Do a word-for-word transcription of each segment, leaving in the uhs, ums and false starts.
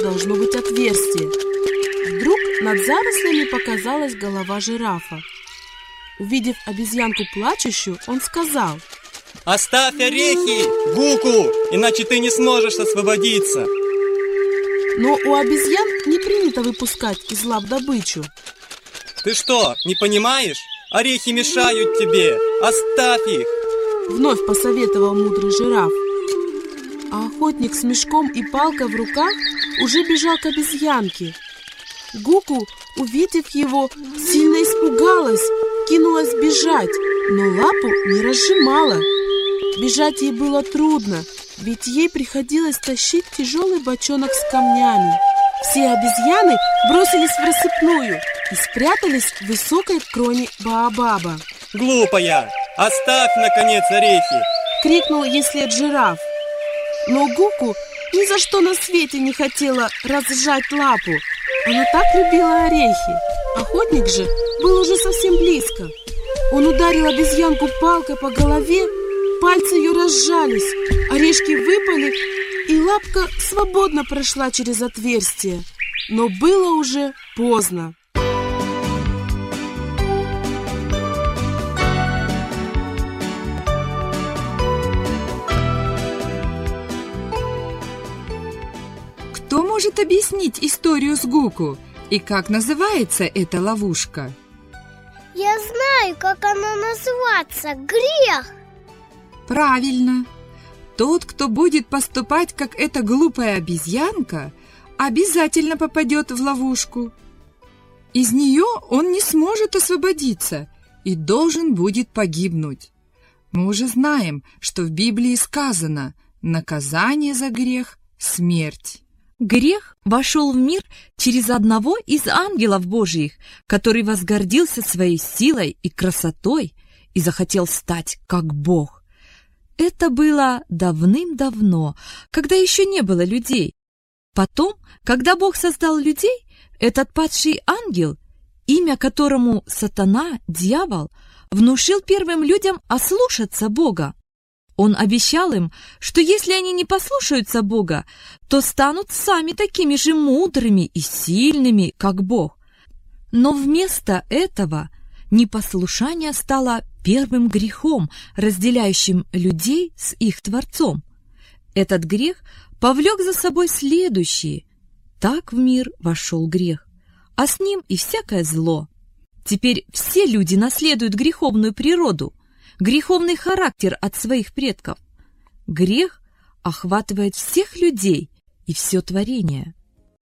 должно быть отверстие. Вдруг над зарослями показалась голова жирафа. Увидев обезьянку плачущую, он сказал: «Оставь орехи, Гуку, иначе ты не сможешь освободиться». Но у обезьян не принято выпускать из лап добычу. «Ты что, не понимаешь? Орехи мешают тебе, оставь их!» Вновь посоветовал мудрый жираф. А охотник с мешком и палкой в руках уже бежал к обезьянке. Гуку, увидев его, сильно испугалась, кинулась бежать, но лапу не разжимала. Бежать ей было трудно, ведь ей приходилось тащить тяжелый бочонок с камнями. Все обезьяны бросились в рассыпную и спрятались в высокой кроне баобаба. «Глупая! Оставь, наконец, орехи!» — крикнул ей вслед жираф. Но Гуку ни за что на свете не хотела разжать лапу. Она так любила орехи. Охотник же был уже совсем близко. Он ударил обезьянку палкой по голове, пальцы ее разжались, орешки выпали, и лапка свободно прошла через отверстие. Но было уже поздно. Кто может объяснить историю с Гуку и как называется эта ловушка? Я знаю, как она называется. Грех. Правильно. Тот, кто будет поступать, как эта глупая обезьянка, обязательно попадет в ловушку. Из нее он не сможет освободиться и должен будет погибнуть. Мы уже знаем, что в Библии сказано: наказание за грех – смерть. Грех вошел в мир через одного из ангелов Божьих, который возгордился своей силой и красотой и захотел стать как Бог. Это было давным-давно, когда еще не было людей. Потом, когда Бог создал людей, этот падший ангел, имя которому Сатана, дьявол, внушил первым людям ослушаться Бога. Он обещал им, что если они не послушаются Бога, то станут сами такими же мудрыми и сильными, как Бог. Но вместо этого непослушание стало первым грехом, разделяющим людей с их Творцом. Этот грех повлек за собой следующие. Так в мир вошел грех, а с ним и всякое зло. Теперь все люди наследуют греховную природу, греховный характер от своих предков. Грех охватывает всех людей и все творение.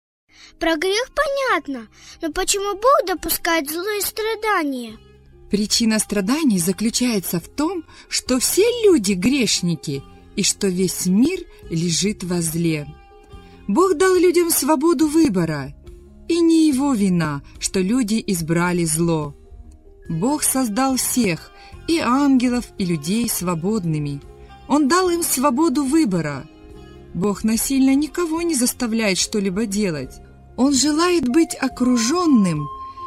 Про грех понятно, но почему Бог допускает зло и страдания? Причина страданий заключается в том, что все люди грешники и что весь мир лежит во зле. Бог дал людям свободу выбора, и не его вина, что люди избрали зло. Бог создал всех, и ангелов, и людей свободными. Он дал им свободу выбора. Бог насильно никого не заставляет что-либо делать. Он желает быть окруженным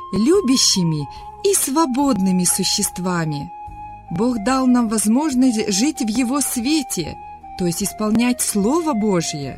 любящими и свободными существами. Бог дал нам возможность жить в Его свете, то есть исполнять Слово Божье.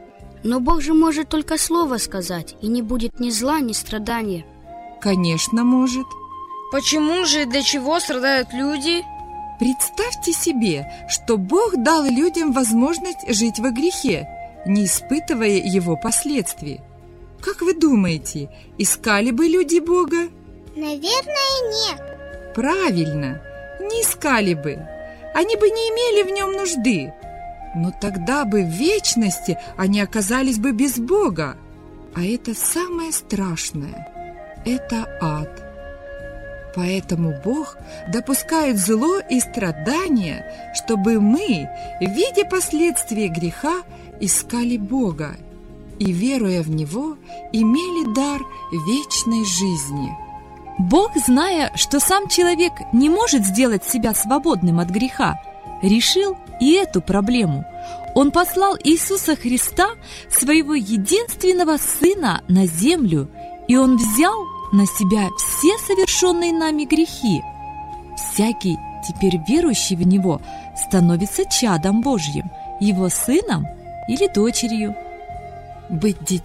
Но Бог же может только слово сказать, и не будет ни зла, ни страдания. Конечно, может. Почему же и для чего страдают люди? Представьте себе, что Бог дал людям возможность жить во грехе, не испытывая его последствий. Как вы думаете, искали бы люди Бога? Наверное, нет. Правильно, не искали бы. Они бы не имели в нем нужды. Но тогда бы в вечности они оказались бы без Бога. А это самое страшное. Это ад. Поэтому Бог допускает зло и страдания, чтобы мы, видя последствия греха, искали Бога и, веруя в Него, имели дар вечной жизни. Бог, зная, что сам человек не может сделать себя свободным от греха, решил и эту проблему. Он послал Иисуса Христа, своего единственного Сына, на землю, и Он взял на себя все совершенные нами грехи. Всякий, теперь верующий в Него, становится чадом Божьим, Его сыном или дочерью. Быть детьми